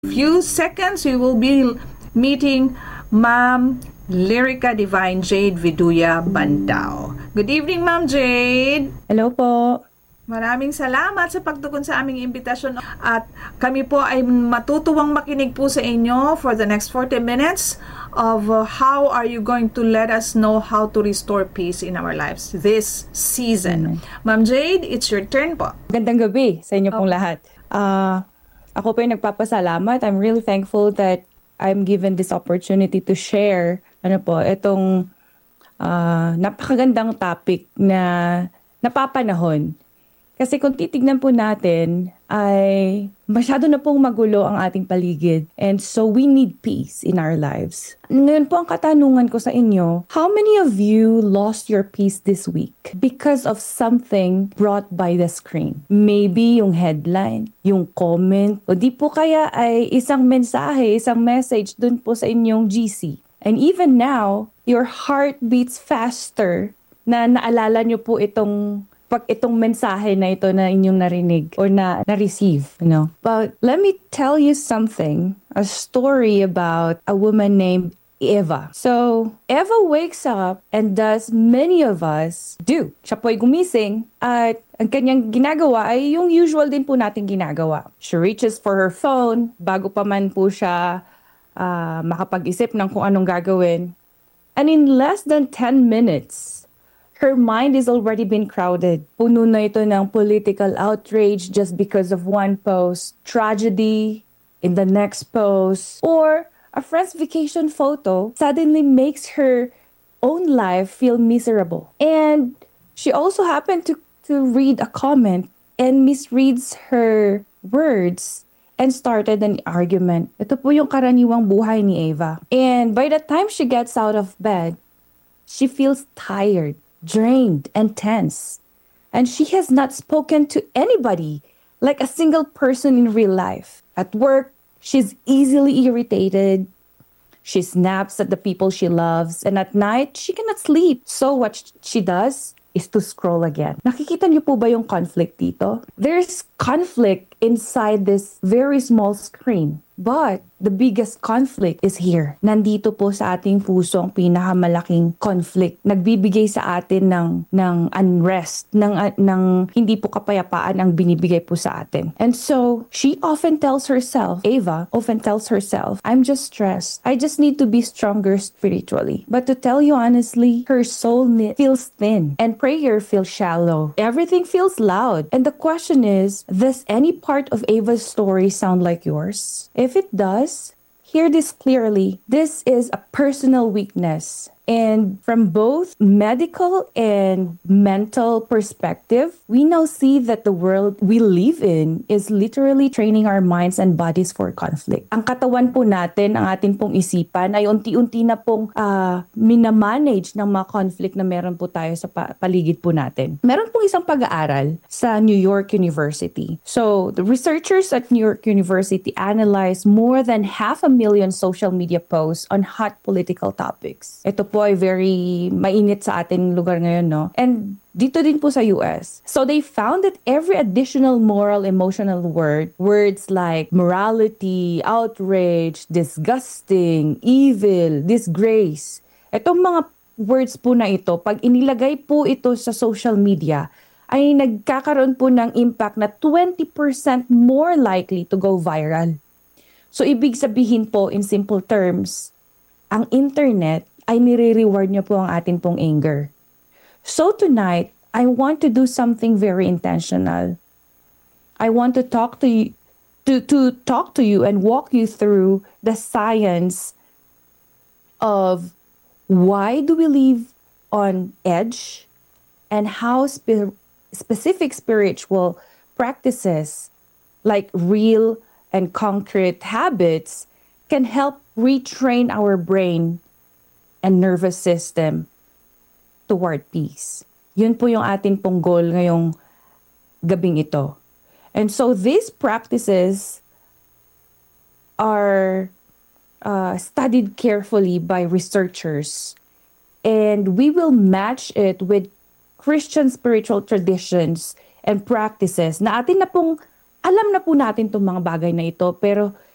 few seconds, we will be meeting Ma'am Lyrica Divine Jade Viduya Bantao. Good evening, Ma'am Jade. Hello po. Maraming salamat sa pagtugon sa aming imbitasyon at kami po ay matutuwang makinig po sa inyo for the next 40 minutes of how are you going to let us know how to restore peace in our lives this season. Ma'am Jade, it's your turn po. Gandang gabi sa inyo pong lahat. Ako po yung nagpapasalamat. I'm really thankful that I'm given this opportunity to share itong napakagandang topic na napapanahon. Kasi kung titignan po natin, ay masyado na pong magulo ang ating paligid. And so we need peace in our lives. Ngayon po ang katanungan ko sa inyo, how many of you lost your peace this week because of something brought by the screen? Maybe yung headline, yung comment, o di po kaya ay isang mensahe, isang message dun po sa inyong GC. And even now, your heart beats faster na naalala nyo po itong mensahe na ito na inyong narinig or na-receive, But let me tell you something, a story about a woman named Eva. So, Eva wakes up and does many of us do. Siya po ay gumising at ang kanyang ginagawa ay yung usual din po natin ginagawa. She reaches for her phone bago pa man po siya makapag-isip ng kung anong gagawin. And in less than 10 minutes, her mind is already been crowded. Puno na ito ng political outrage just because of one post, tragedy in the next post, or a friend's vacation photo suddenly makes her own life feel miserable. And she also happened to read a comment and misreads her words and started an argument. Ito po yung karaniwang buhay ni Eva. And by the time she gets out of bed, she feels tired, drained, and tense. And she has not spoken to anybody, like a single person in real life. At work, she's easily irritated. She snaps at the people she loves. And at night, she cannot sleep. So what she does is to scroll again. Nakikita niyo po ba yung conflict dito? There's conflict inside this very small screen. But the biggest conflict is here. Nandito po sa ating puso ang pinakamalaking conflict. Nagbibigay sa atin ng unrest, ng hindi po kapayapaan ang binibigay po sa atin. And so, Eva often tells herself, I'm just stressed. I just need to be stronger spiritually. But to tell you honestly, her soul feels thin and prayer feels shallow. Everything feels loud. And the question is, does any part of Eva's story sound like yours? If it does, hear this clearly. This is a personal weakness. And from both medical and mental perspective, we now see that the world we live in is literally training our minds and bodies for conflict. Ang katawan po natin, ang atin pong isipan ay unti-unti na pong minamanage ng mga conflict na meron po tayo sa paligid po natin. Meron pong isang pag-aaral sa New York University. So, the researchers at New York University analyzed more than 500,000 social media posts on hot political topics. Ito po ay very mainit sa ating lugar ngayon, no? And dito din po sa US. So they found that every additional moral, emotional words like morality, outrage, disgusting, evil, disgrace, itong mga words po na ito, pag inilagay po ito sa social media, ay nagkakaroon po ng impact na 20% more likely to go viral. So ibig sabihin po, in simple terms, ang internet ay nire-reward niyo po ang atin pong anger. So tonight, I want to do something very intentional. I want to talk to you, to talk to you and walk you through the science of why do we live on edge and how specific spiritual practices like real and concrete habits can help retrain our brain and nervous system toward peace. Yun po yung atin pong goal ngayong gabing ito. And so these practices are studied carefully by researchers, and we will match it with Christian spiritual traditions and practices na atin na pong, alam na po natin itong mga bagay na ito, pero